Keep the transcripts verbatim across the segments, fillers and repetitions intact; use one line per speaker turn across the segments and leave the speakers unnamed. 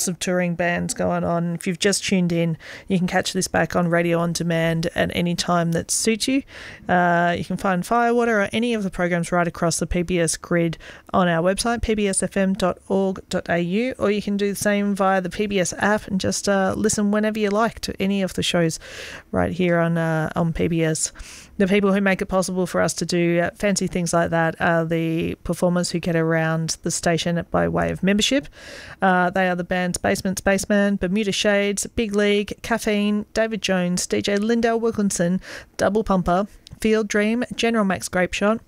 lots of touring bands going on. If you've just tuned in, you can catch this back on Radio On Demand at any time that suits you. Uh, you can find Firewater or any of the programs right across the P B S grid on our website, p b s f m dot org dot a u, or you can do the same via the P B S app and just uh, listen whenever you like to any of the shows right here on uh, on P B S. The people who make it possible for us to do uh, fancy things like that are the performers who get around the station by way of membership. Uh, they are the bands Basement Spaceman, Bermuda Shades, Big League, Caffeine, David Jones, D J Lindell Wilkinson, Double Pumper, Field Dream, General Max Grapeshot,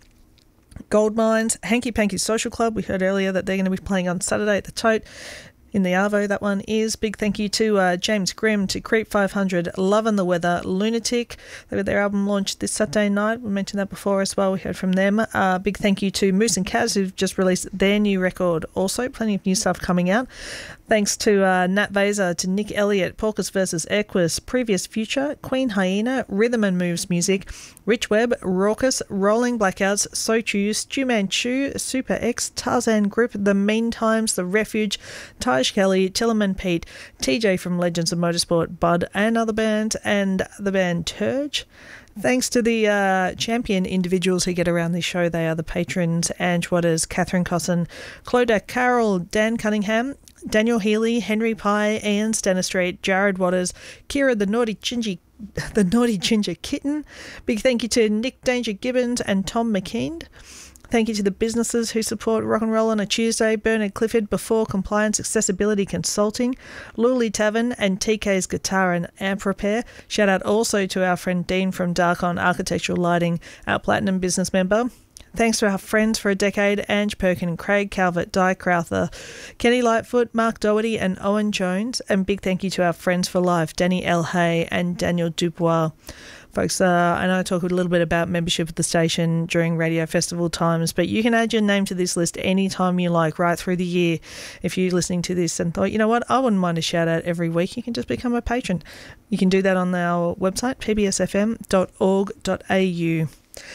Gold Mines, Hanky Panky Social Club. We heard earlier that they're going to be playing on Saturday at the Tote in the Arvo. That one is. Big thank you to uh, James Grimm, to Creep five hundred, Lovin' the Weather, Lunatic. They got their album launched this Saturday night. We mentioned that before as well. We heard from them. Uh, big thank you to Moose and Kaz, who've just released their new record also. Plenty of new stuff coming out. Thanks to uh, Nat Vaser, to Nick Elliott, Porkus versus Equus, Previous Future, Queen Hyena, Rhythm and Moves Music, Rich Webb, Raucous, Rolling Blackouts, So Chew, Stu Manchu, Super X, Tarzan Group, The Meantimes, The Refuge, Taj Kelly, Tillerman Pete, T J from Legends of Motorsport, Bud and other bands, and the band Turge. Thanks to the uh, champion individuals who get around this show. They are the patrons: Ange Waters, Catherine Cosson, Clodagh Carroll, Dan Cunningham, Daniel Healy, Henry Pye, Ian Stanistreet, Jared Waters, Kira the Naughty Gingy, the Naughty Ginger Kitten. Big thank you to Nick Danger Gibbons and Tom McKean. Thank you to the businesses who support Rock and Roll on a Tuesday: Bernard Clifford, Before Compliance Accessibility Consulting, Luli Tavern, and T K's Guitar and Amp Repair. Shout out also to our friend Dean from Darkon Architectural Lighting, our Platinum Business member. Thanks to our friends for a decade: Ange Perkin, Craig Calvert, Di Crowther, Kenny Lightfoot, Mark Doherty and Owen Jones. And big thank you to our friends for life, Danny L. Hay and Daniel Dubois. Folks, uh, I know I talk a little bit about membership at the station during radio festival times, but you can add your name to this list anytime you like, right through the year. If you're listening to this and thought, you know what, I wouldn't mind a shout out every week, you can just become a patron. You can do that on our website, p b s f m dot org dot a u.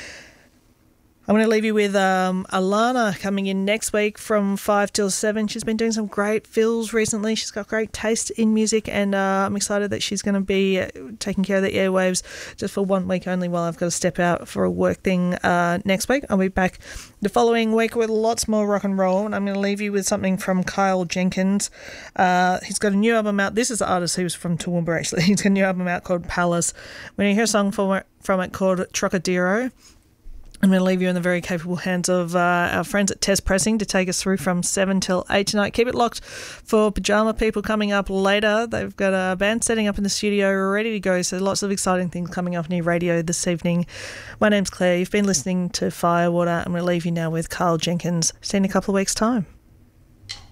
I'm going to leave you with um, Alana coming in next week from five till seven. She's been doing some great fills recently. She's got great taste in music, and uh, I'm excited that she's going to be uh, taking care of the airwaves just for one week only while I've got to step out for a work thing uh, next week. I'll be back the following week with lots more rock and roll, and I'm going to leave you with something from Kyle Jenkins. Uh, he's got a new album out. This is the artist who's from Toowoomba, actually. He's got a new album out called Palace. When you hear a song from it, from it called Trocadero, I'm going to leave you in the very capable hands of uh, our friends at Test Pressing to take us through from seven till eight tonight. Keep it locked for Pajama People coming up later. They've got a band setting up in the studio ready to go, so lots of exciting things coming up near radio this evening. My name's Claire. You've been listening to Firewater. I'm going to leave you now with Carl Jenkins. See you in a couple of weeks' time.